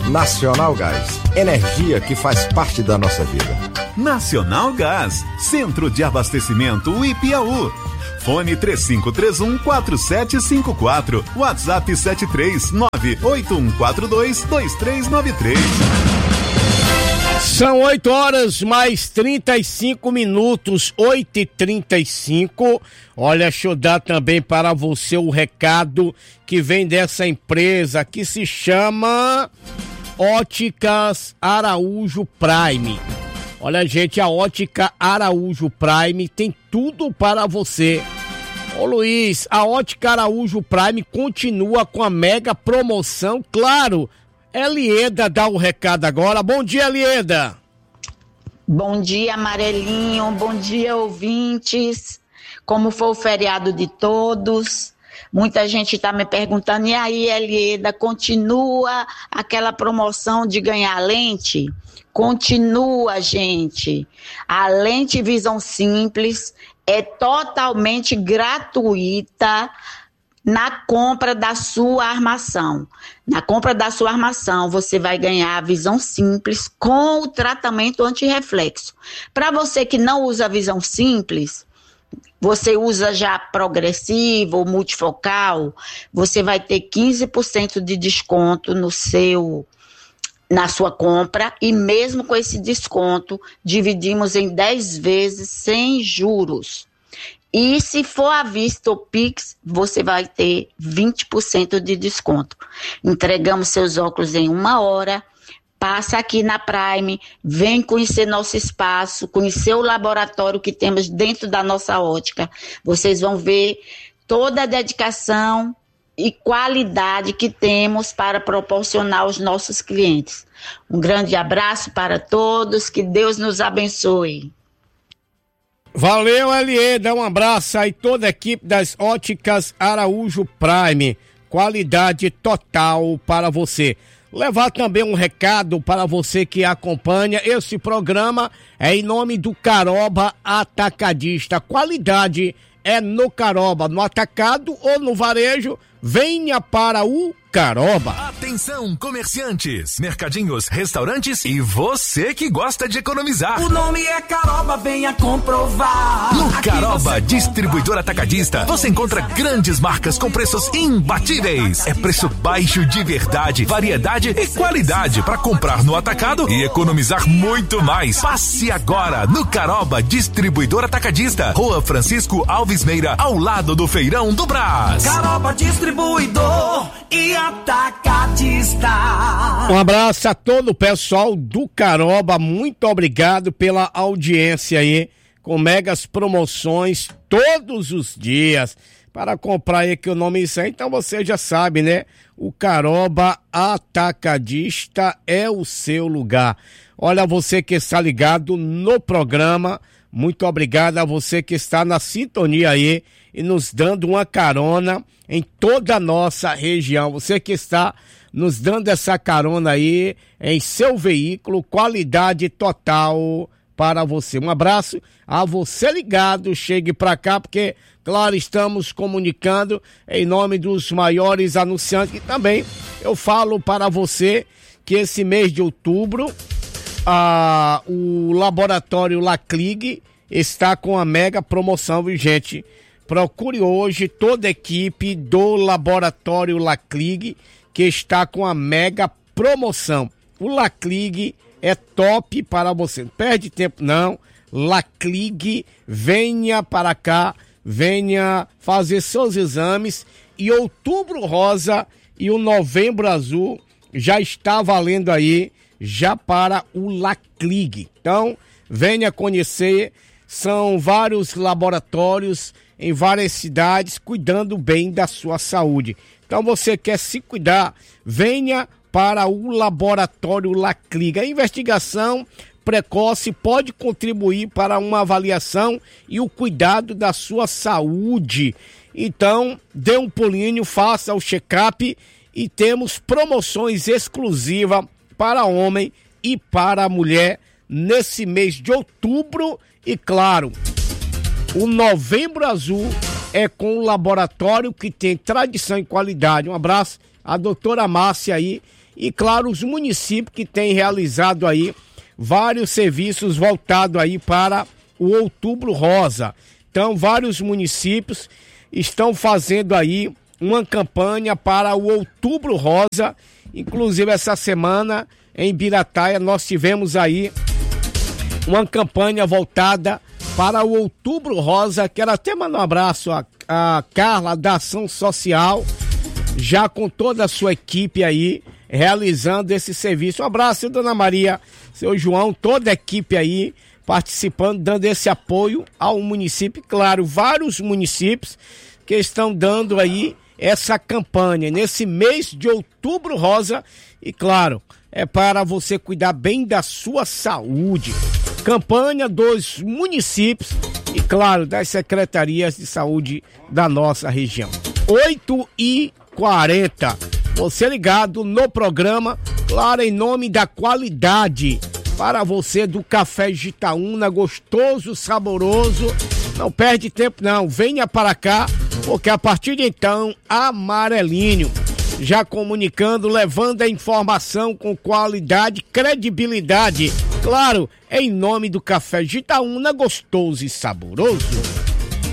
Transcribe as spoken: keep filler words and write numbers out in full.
Nacional Gás, energia que faz parte da nossa vida. Nacional Gás, Centro de Abastecimento Ipiaú. Fone três cinco três um, quatro sete cinco quatro, WhatsApp sete três nove oito um quatro dois, dois três nove três. São oito horas mais trinta e cinco minutos, oito e trinta e cinco. Olha, deixa eu dar também para você o recado que vem dessa empresa que se chama Óticas Araújo Prime. Olha, gente, a Ótica Araújo Prime tem tudo para você. Ô Luiz, a Ótica Araújo Prime continua com a mega promoção, claro. Elieda dá o recado agora. Bom dia, Elieda. Bom dia, Amarelinho. Bom dia, ouvintes. Como foi o feriado de todos? Muita gente está me perguntando, e aí, Elieda, continua aquela promoção de ganhar lente? Continua, gente. A lente Visão Simples é totalmente gratuita na compra da sua armação. Na compra da sua armação, você vai ganhar a Visão Simples com o tratamento antirreflexo. Para você que não usa Visão Simples, você usa já progressivo ou multifocal, você vai ter quinze por cento de desconto no seu, na sua compra, e mesmo com esse desconto, dividimos em dez vezes sem juros. E se for à vista ou Pix, você vai ter vinte por cento de desconto. Entregamos seus óculos em uma hora. Passa aqui na Prime, vem conhecer nosso espaço, conhecer o laboratório que temos dentro da nossa ótica. Vocês vão ver toda a dedicação e qualidade que temos para proporcionar aos nossos clientes. Um grande abraço para todos, que Deus nos abençoe. Valeu, Elieda, um abraço aí toda a equipe das Óticas Araújo Prime, qualidade total para você. Levar também um recado para você que acompanha esse programa, é em nome do Caroba Atacadista. Qualidade é no Caroba, no atacado ou no varejo, venha para o Caroba. Atenção, comerciantes, mercadinhos, restaurantes e você que gosta de economizar. O nome é Caroba, venha comprovar. No Caroba Distribuidor Atacadista, você encontra grandes marcas com preços imbatíveis. É preço baixo de verdade, variedade e qualidade para comprar no atacado e economizar muito mais. Passe agora no Caroba Distribuidor Atacadista, Rua Francisco Alves Meira, ao lado do Feirão do Brás. Caroba Distribuidor e Atacadista. Um abraço a todo o pessoal do Caroba, muito obrigado pela audiência aí, com megas promoções todos os dias, para comprar aí que o nome é, então você já sabe, né? O Caroba Atacadista é o seu lugar. Olha, você que está ligado no programa, muito obrigado a você que está na sintonia aí e nos dando uma carona em toda a nossa região. Você que está nos dando essa carona aí em seu veículo, qualidade total para você. Um abraço a você ligado, chegue para cá, porque, claro, estamos comunicando em nome dos maiores anunciantes. E também eu falo para você que esse mês de outubro, a, o laboratório Laclig está com a mega promoção, viu, gente? Procure hoje toda a equipe do Laboratório Laclig, que está com a mega promoção. O Laclig é top para você. Não perde tempo não. Laclig, venha para cá, venha fazer seus exames. E Outubro Rosa e o Novembro Azul já está valendo aí, já para o Laclig. Então, venha conhecer. São vários laboratórios em várias cidades, cuidando bem da sua saúde. Então você quer se cuidar, venha para o Laboratório Laclig. A investigação precoce pode contribuir para uma avaliação e o cuidado da sua saúde. Então, dê um pulinho, faça o check-up e temos promoções exclusivas para homem e para mulher nesse mês de outubro. E claro, o Novembro Azul é com o laboratório que tem tradição e qualidade. Um abraço à doutora Márcia aí e, claro, os municípios que têm realizado aí vários serviços voltados aí para o Outubro Rosa. Então, vários municípios estão fazendo aí uma campanha para o Outubro Rosa. Inclusive, essa semana, em Birataia, nós tivemos aí uma campanha voltada para o Outubro Rosa. Quero até mandar um abraço a, a Carla, da Ação Social, já com toda a sua equipe aí, realizando esse serviço. Um abraço, dona Maria, seu João, toda a equipe aí, participando, dando esse apoio ao município. Claro, vários municípios que estão dando aí essa campanha nesse mês de Outubro Rosa. E claro, é para você cuidar bem da sua saúde. Campanha dos municípios e, claro, das secretarias de saúde da nossa região. oito e quarenta. Você ligado no programa, claro, em nome da qualidade, para você do Café Gitaúna, gostoso, saboroso. Não perde tempo não, venha para cá, porque a partir de então, Amarelinho, já comunicando, levando a informação com qualidade, credibilidade, claro, em nome do Café Gitaúna, gostoso e saboroso.